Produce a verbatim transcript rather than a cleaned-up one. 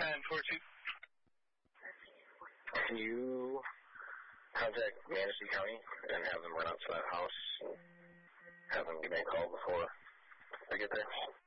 nine four two. Can you contact Manistee County and have them run out to that house and have them give me a call before I get there?